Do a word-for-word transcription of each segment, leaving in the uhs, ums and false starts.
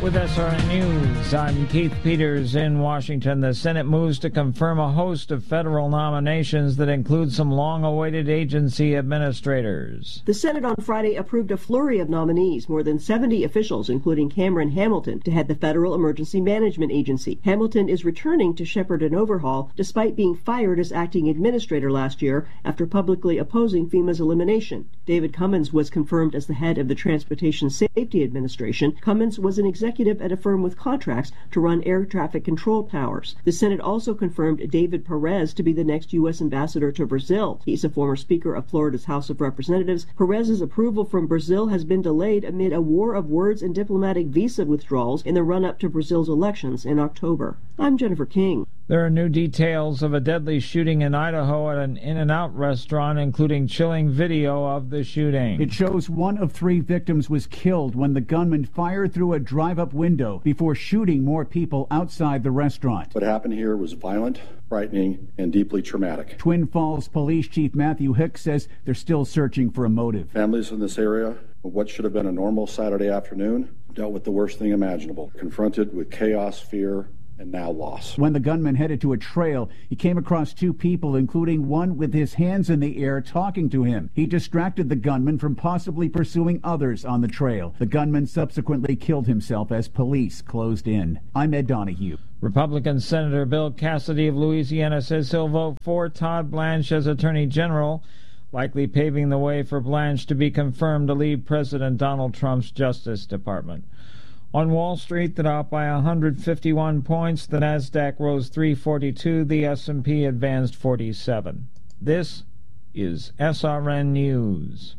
With S R N News, I'm Keith Peters in Washington. The Senate moves to confirm a host of federal nominations that include some long-awaited agency administrators. The Senate on Friday approved a flurry of nominees, more than seventy officials, including Cameron Hamilton, to head the Federal Emergency Management Agency. Hamilton is returning to shepherd an overhaul, despite being fired as acting administrator last year after publicly opposing FEMA's elimination. David Cummins was confirmed as the head of the Transportation Safety Administration. Cummins was an executive at a firm with contracts to run air traffic control towers. The Senate also confirmed David Perez to be the next U S ambassador to Brazil. He's a former Speaker of Florida's House of Representatives. Perez's approval from Brazil has been delayed amid a war of words and diplomatic visa withdrawals in the run-up to Brazil's elections in October. I'm Jennifer King. There are new details of a deadly shooting in Idaho at an In-N-Out restaurant, including chilling video of the shooting. It shows one of three victims was killed when the gunman fired through a drive-up window before shooting more people outside the restaurant. What happened here was violent, frightening, and deeply traumatic. Twin Falls Police Chief Matthew Hicks says they're still searching for a motive. Families in this area, what should have been a normal Saturday afternoon, dealt with the worst thing imaginable, confronted with chaos, fear, and now loss. When the gunman headed to a trail, he came across two people, including one with his hands in the air talking to him. He distracted the gunman from possibly pursuing others on the trail. The gunman subsequently killed himself as police closed in. I'm Ed Donahue. Republican Senator Bill Cassidy of Louisiana says he'll vote for Todd Blanche as Attorney General, likely paving the way for Blanche to be confirmed to lead President Donald Trump's Justice Department. On Wall Street, the Dow by one hundred fifty-one points, the Nasdaq rose three forty-two, the S and P advanced forty-seven. This is S R N News.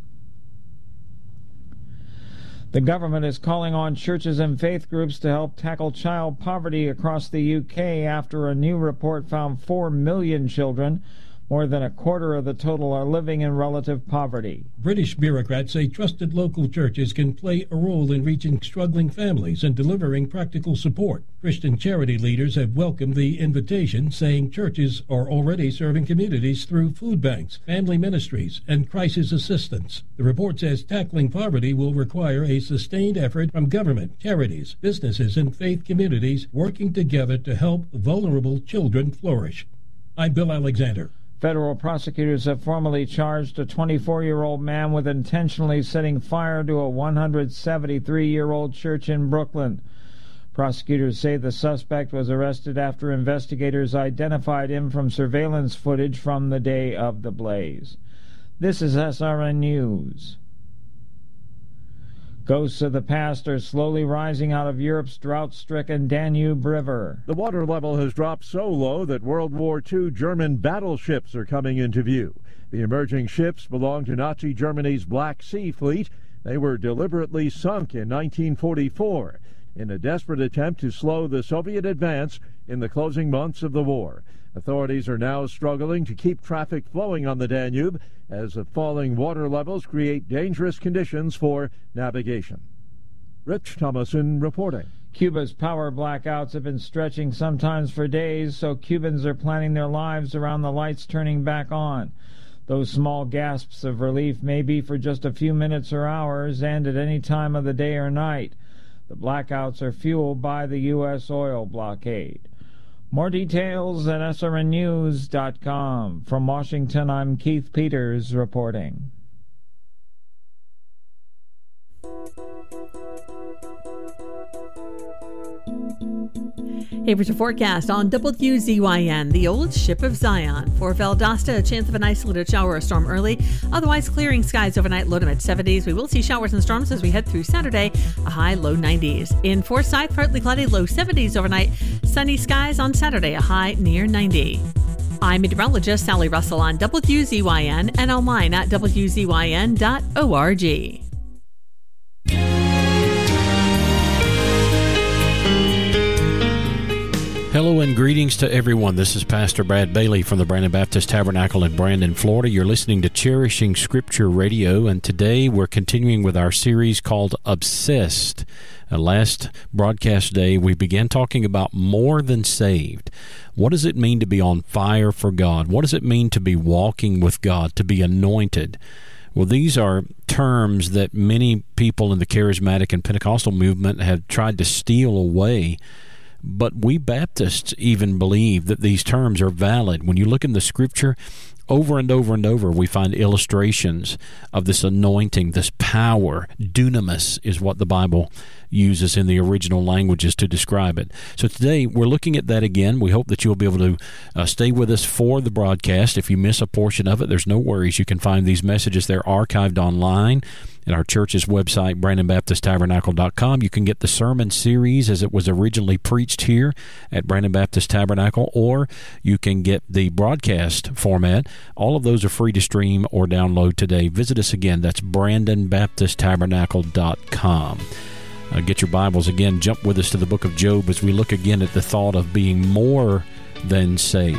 The government is calling on churches and faith groups to help tackle child poverty across the U K after a new report found four million children, more than a quarter of the total, are living in relative poverty. British bureaucrats say trusted local churches can play a role in reaching struggling families and delivering practical support. Christian charity leaders have welcomed the invitation, saying churches are already serving communities through food banks, family ministries, and crisis assistance. The report says tackling poverty will require a sustained effort from government, charities, businesses, and faith communities working together to help vulnerable children flourish. I'm Bill Alexander. Federal prosecutors have formally charged a twenty-four-year-old man with intentionally setting fire to a one hundred seventy-three-year-old church in Brooklyn. Prosecutors say the suspect was arrested after investigators identified him from surveillance footage from the day of the blaze. This is S R N News. Ghosts of the past are slowly rising out of Europe's drought-stricken Danube River. The water level has dropped so low that World War Two German battleships are coming into view. The emerging ships belong to Nazi Germany's Black Sea Fleet. They were deliberately sunk in nineteen forty-four in a desperate attempt to slow the Soviet advance in the closing months of the war. Authorities are now struggling to keep traffic flowing on the Danube as the falling water levels create dangerous conditions for navigation. Rich Thomason reporting. Cuba's power blackouts have been stretching sometimes for days, so Cubans are planning their lives around the lights turning back on. Those small gasps of relief may be for just a few minutes or hours and at any time of the day or night. The blackouts are fueled by the U S oil blockade. More details at S R N news dot com. From Washington, I'm Keith Peters reporting. Here's your forecast on W Z Y N, the old ship of Zion. For Valdosta, a chance of an isolated shower or storm early. Otherwise, clearing skies overnight, low to mid seventies. We will see showers and storms as we head through Saturday, a high low nineties. In Forsyth, partly cloudy, low seventies overnight. Sunny skies on Saturday, a high near ninety. I'm meteorologist Sally Russell on W Z Y N and online at W Z Y N dot org. Hello and greetings to everyone. This is Pastor Brad Bailey from the Brandon Baptist Tabernacle in Brandon, Florida. You're listening to Cherishing Scripture Radio, and today we're continuing with our series called Obsessed. Uh, last broadcast day, we began talking about more than saved. What does it mean to be on fire for God? What does it mean to be walking with God, to be anointed? Well, these are terms that many people in the charismatic and Pentecostal movement have tried to steal away. But we Baptists even believe that these terms are valid. When you look in the Scripture, over and over and over, we find illustrations of this anointing, this power. Dunamis is what the Bible uses in the original languages to describe it. So today, we're looking at that again. We hope that you'll be able to uh, stay with us for the broadcast. If you miss a portion of it, there's no worries. You can find these messages. They're archived online at our church's website, Brandon Baptist Tabernacle dot com. You can get the sermon series as it was originally preached here at Brandon Baptist Tabernacle, or you can get the broadcast format. All of those are free to stream or download today. Visit us again. That's Brandon Baptist Tabernacle dot com. Uh, get your Bibles again. Jump with us to the book of Job as we look again at the thought of being more than saved.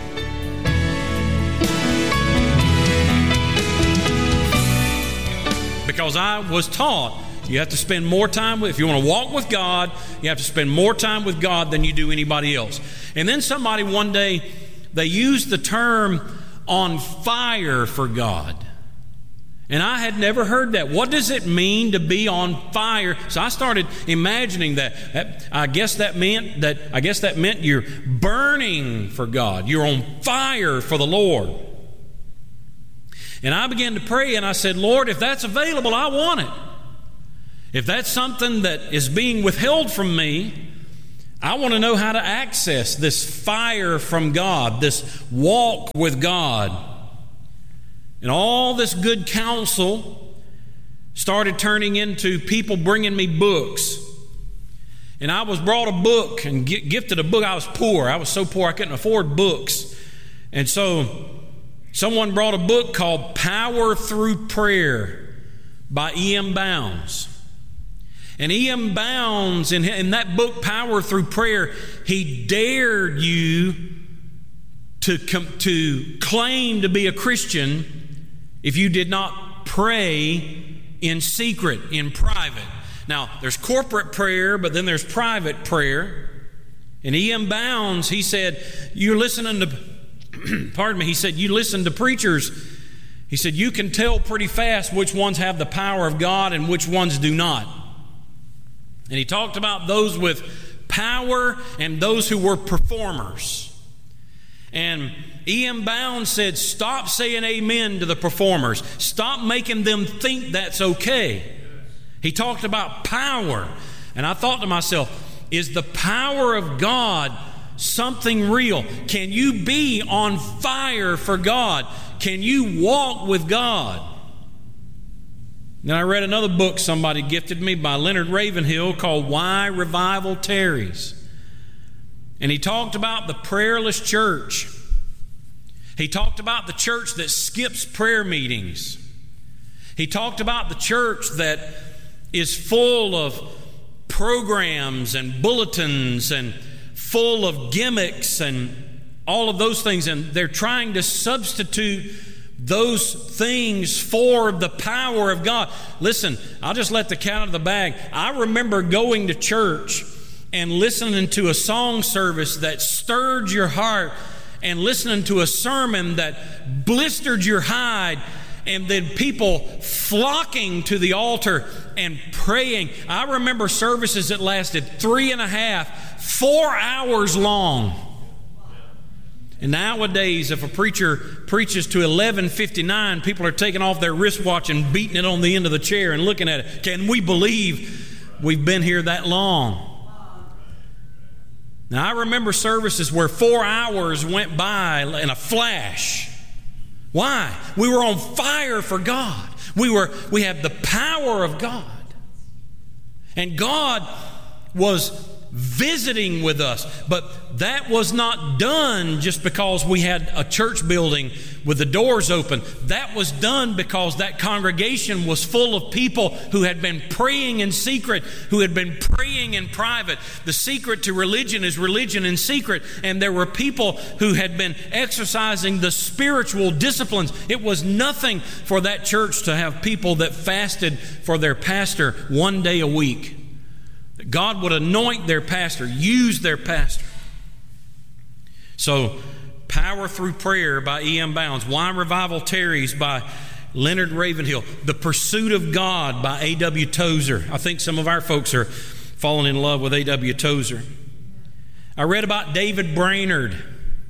Because I was taught you have to spend more time with, if you want to walk with God, you have to spend more time with God than you do anybody else. And then somebody one day, they used the term on fire for God. And I had never heard that. What does it mean to be on fire? So I started imagining that. I guess that meant that I guess that meant you're burning for God. You're on fire for the Lord. And I began to pray and I said, Lord, if that's available, I want it. If that's something that is being withheld from me, I want to know how to access this fire from God, this walk with God. And all this good counsel started turning into people bringing me books. And I was brought a book and gifted a book. I was poor. I was so poor I couldn't afford books. And so someone brought a book called Power Through Prayer by E M Bounds. And E M Bounds, in, in that book, Power Through Prayer, he dared you to, com- to claim to be a Christian if you did not pray in secret, in private. Now, there's corporate prayer, but then there's private prayer. And E M Bounds, he said, you're listening to, pardon me, he said, you listen to preachers. He said, you can tell pretty fast which ones have the power of God and which ones do not. And he talked about those with power and those who were performers. And E M Bounds said, stop saying amen to the performers. Stop making them think that's okay. He talked about power. And I thought to myself, is the power of God something real? Can you be on fire for God? Can you walk with God? Then I read another book somebody gifted me by Leonard Ravenhill called Why Revival Tarries. And he talked about the prayerless church. He talked about the church that skips prayer meetings. He talked about the church that is full of programs and bulletins and full of gimmicks and all of those things. And they're trying to substitute those things for the power of God. Listen, I'll just let the cat out of the bag. I remember going to church and listening to a song service that stirred your heart, and listening to a sermon that blistered your hide, and then people flocking to the altar and praying. I remember services that lasted three and a half, four hours long. And nowadays, if a preacher preaches to eleven fifty-nine, people are taking off their wristwatch and beating it on the end of the chair and looking at it. Can we believe we've been here that long? Now, I remember services where four hours went by in a flash. Why? We were on fire for God. We were, we had the power of God. And God was visiting with us. But that was not done just because we had a church building with the doors open. That was done because that congregation was full of people who had been praying in secret, who had been praying in private. The secret to religion is religion in secret. And there were people who had been exercising the spiritual disciplines. It was nothing for that church to have people that fasted for their pastor one day a week. God would anoint their pastor, use their pastor. So, Power Through Prayer by E M Bounds. Why Revival Tarries by Leonard Ravenhill. The Pursuit of God by A W Tozer. I think some of our folks are falling in love with A W Tozer. I read about David Brainerd.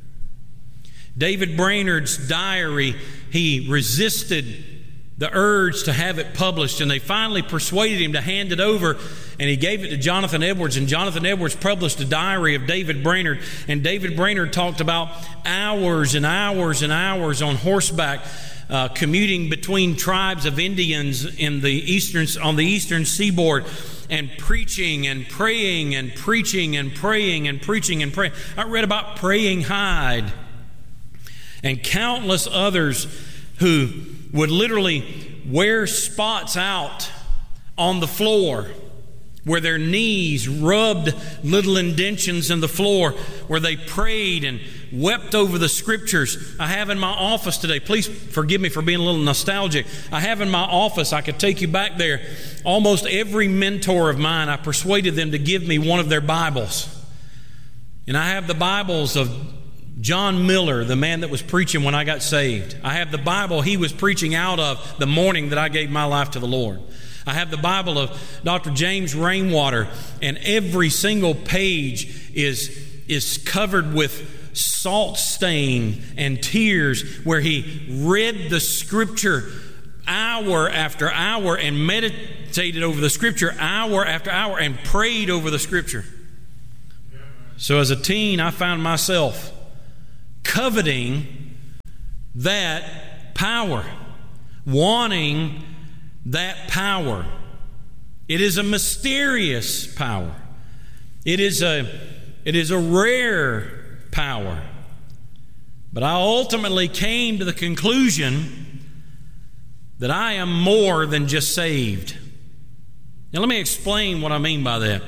David Brainerd's diary. He resisted the urge to have it published, and they finally persuaded him to hand it over, and he gave it to Jonathan Edwards, and Jonathan Edwards published a diary of David Brainerd, and David Brainerd talked about hours and hours and hours on horseback, uh, commuting between tribes of Indians in the eastern on the eastern seaboard, and preaching and praying and preaching and praying and preaching and praying. I read about Praying Hyde and countless others who would literally wear spots out on the floor where their knees rubbed little indentions in the floor, where they prayed and wept over the Scriptures. I have in my office today, please forgive me for being a little nostalgic, I have in my office, I could take you back there, almost every mentor of mine, I persuaded them to give me one of their Bibles. And I have the Bibles of John Miller, the man that was preaching when I got saved. I have the Bible he was preaching out of the morning that I gave my life to the Lord. I have the Bible of Doctor James Rainwater, and every single page is, is covered with salt stain and tears, where he read the Scripture hour after hour and meditated over the Scripture hour after hour and prayed over the Scripture. So as a teen, I found myself coveting that power, wanting that power. It is a mysterious power. It is a, it is a rare power. But I ultimately came to the conclusion that I am more than just saved. Now let me explain what I mean by that.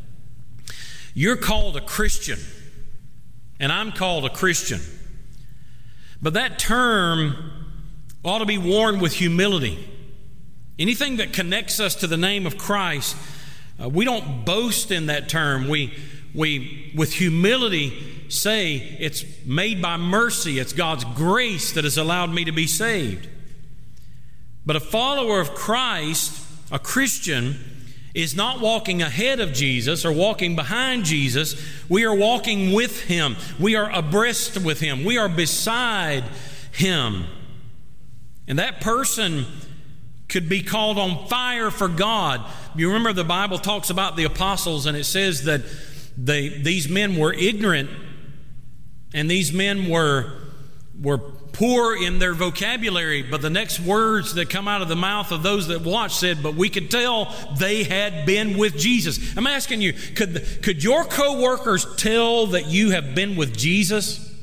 You're called a Christian, and I'm called a Christian. But that term ought to be worn with humility. Anything that connects us to the name of Christ, uh, we don't boast in that term. We, we, with humility, say it's made by mercy. It's God's grace that has allowed me to be saved. But a follower of Christ, a Christian, is not walking ahead of Jesus or walking behind Jesus. We are walking with Him. We are abreast with Him. We are beside Him. And that person could be called on fire for God. You remember the Bible talks about the apostles, and it says that they, these men were ignorant, and these men were, were poor in their vocabulary, but the next words that come out of the mouth of those that watched said, but we could tell they had been with Jesus. I'm asking you, could, could your co-workers tell that you have been with Jesus?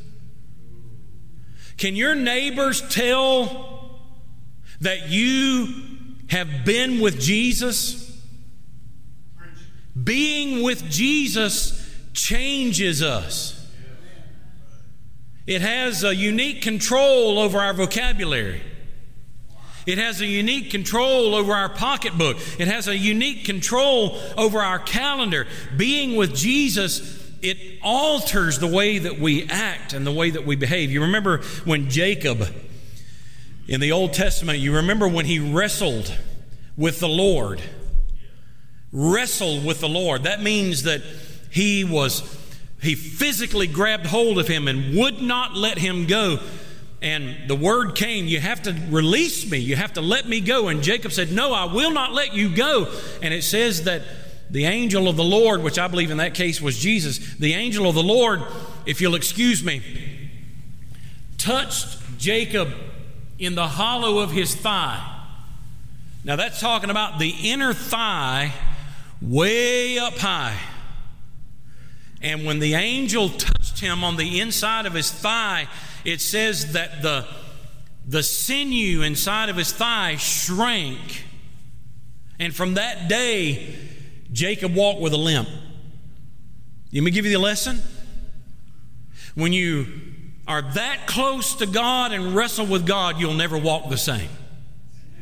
Can your neighbors tell that you have been with Jesus? Being with Jesus changes us. It has a unique control over our vocabulary. It has a unique control over our pocketbook. It has a unique control over our calendar. Being with Jesus, it alters the way that we act and the way that we behave. You remember when Jacob, in the Old Testament, you remember when he wrestled with the Lord. Wrestled with the Lord. That means that he was... He physically grabbed hold of him and would not let him go. And the word came, you have to release me. You have to let me go. And Jacob said, no, I will not let you go. And it says that the angel of the Lord, which I believe in that case was Jesus, the angel of the Lord, if you'll excuse me, touched Jacob in the hollow of his thigh. Now that's talking about the inner thigh way up high. And when the angel touched him on the inside of his thigh, it says that the, the sinew inside of his thigh shrank. And from that day, Jacob walked with a limp. Let me give you the lesson. When you are that close to God and wrestle with God, you'll never walk the same.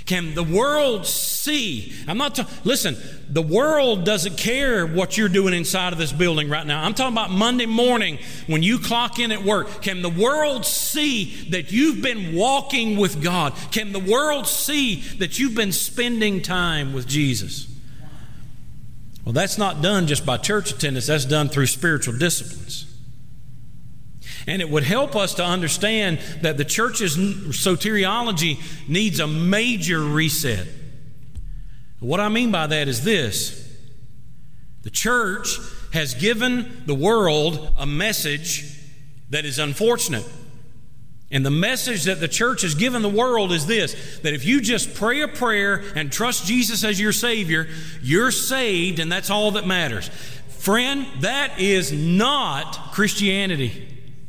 Can the world see? I'm not talking, listen, the world doesn't care what you're doing inside of this building right now. I'm talking about Monday morning when you clock in at work. Can the world see that you've been walking with God? Can the world see that you've been spending time with Jesus? Well, that's not done just by church attendance. That's done through spiritual disciplines. And it would help us to understand that the church's soteriology needs a major reset. What I mean by that is this. The church has given the world a message that is unfortunate. And the message that the church has given the world is this, that if you just pray a prayer and trust Jesus as your Savior, you're saved and that's all that matters. Friend, that is not Christianity.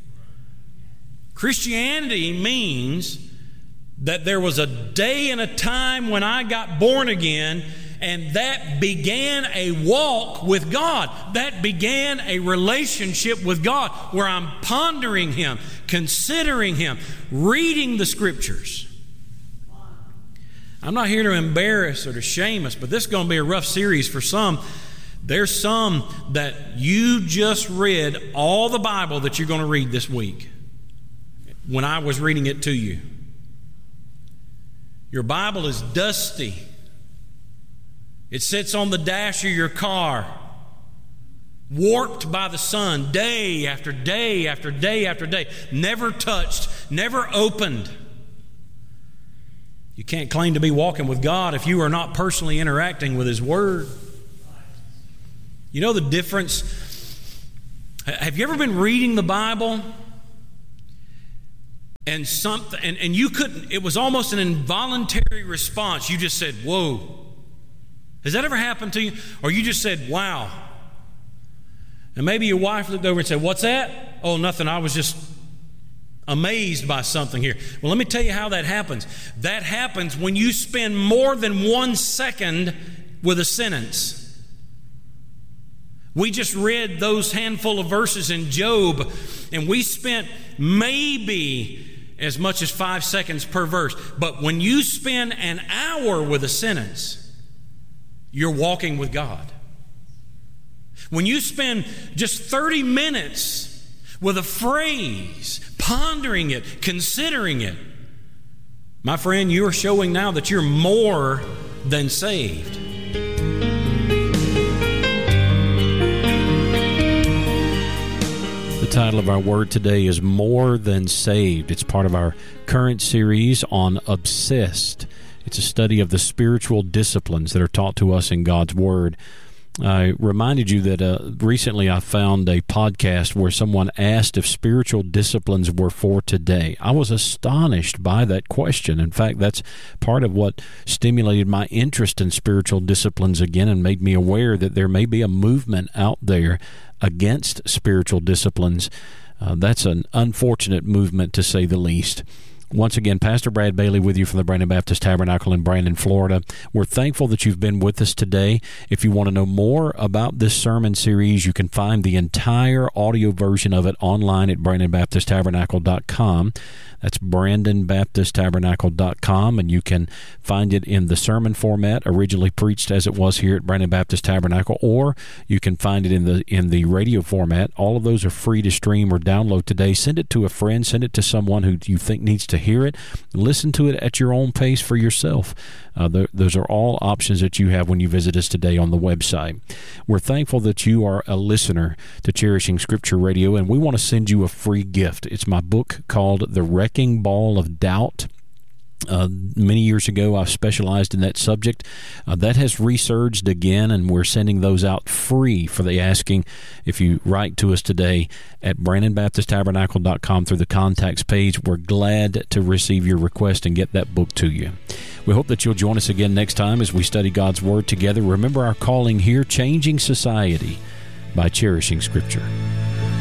Christianity means that there was a day and a time when I got born again, and that began a walk with God. That began a relationship with God where I'm pondering Him, considering Him, reading the Scriptures. I'm not here to embarrass or to shame us, but this is going to be a rough series for some. There's some that you just read all the Bible that you're going to read this week. When I was reading it to you, your Bible is dusty. It sits on the dash of your car, warped by the sun day after day after day after day, never touched, never opened. You can't claim to be walking with God if you are not personally interacting with His Word. You know the difference? Have you ever been reading the Bible? And something, and, and you couldn't, it was almost an involuntary response. You just said, whoa. Has that ever happened to you? Or you just said, wow. And maybe your wife looked over and said, what's that? Oh, nothing. I was just amazed by something here. Well, let me tell you how that happens. That happens when you spend more than one second with a sentence. We just read those handful of verses in Job, and we spent maybe as much as five seconds per verse. But when you spend an hour with a sentence, you're walking with God. When you spend just thirty minutes with a phrase, pondering it, considering it, my friend, you are showing now that you're more than saved. The title of our word today is More Than Saved. It's part of our current series on Obsessed. It's a study of the spiritual disciplines that are taught to us in God's Word. I reminded you that uh, recently I found a podcast where someone asked if spiritual disciplines were for today. I was astonished by that question. In fact, that's part of what stimulated my interest in spiritual disciplines again and made me aware that there may be a movement out there against spiritual disciplines. Uh, that's an unfortunate movement, to say the least. Once again, Pastor Brad Bailey with you from the Brandon Baptist Tabernacle in Brandon, Florida. We're thankful that you've been with us today. If you want to know more about this sermon series, you can find the entire audio version of it online at brandon baptist tabernacle dot com. That's brandon baptist tabernacle dot com, and you can find it in the sermon format, originally preached as it was here at Brandon Baptist Tabernacle, or you can find it in the in the radio format. All of those are free to stream or download today. Send it to a friend. Send it to someone who you think needs to hear it. Listen to it at your own pace for yourself. Uh, th- those are all options that you have when you visit us today on the website. We're thankful that you are a listener to Cherishing Scripture Radio, and we want to send you a free gift. It's my book called The Wrecking Ball of Doubt. Uh, many years ago, I specialized in that subject. Uh, that has resurged again, and we're sending those out free for the asking. If you write to us today at brandon baptist tabernacle dot com through the contacts page, we're glad to receive your request and get that book to you. We hope that you'll join us again next time as we study God's Word together. Remember our calling here, changing society by cherishing Scripture.